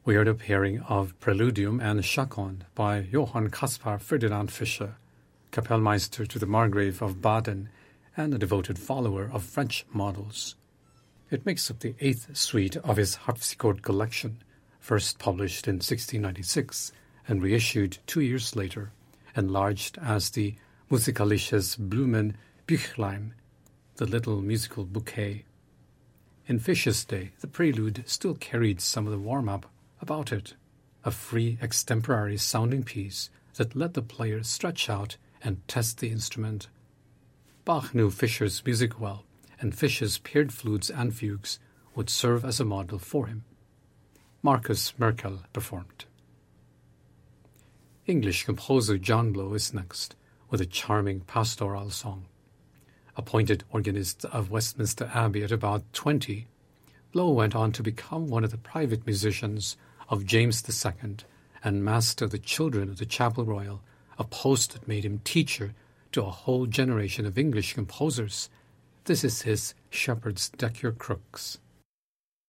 We heard a pairing of Preludium and Chaconne by Johann Caspar Ferdinand Fischer, Kapellmeister to the Margrave of Baden and a devoted follower of French models. It makes up the 8th suite of his harpsichord collection, first published in 1696 and reissued 2 years later, enlarged as the Musikalisches Blumenbüchlein, the little musical bouquet. In Fischer's day, the prelude still carried some of the warm-up about it, a free extemporary sounding piece that let the player stretch out and test the instrument. Bach knew Fischer's music well, and Fischer's paired flutes and fugues would serve as a model for him. Markus Merkel performed. English composer John Blow is next, with a charming pastoral song. Appointed organist of Westminster Abbey at about 20, Blow went on to become one of the private musicians of James II and master of the children of the Chapel Royal, a post that made him teacher to a whole generation of English composers. This is his Shepherd's Deck Your Crooks.